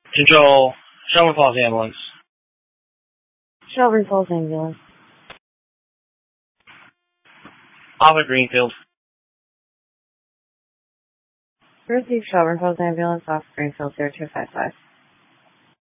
Control, Shelburne Falls Ambulance. Shelburne Falls Ambulance. Officer Greenfield. Receive Shelburne Falls Ambulance off Greenfield 0255.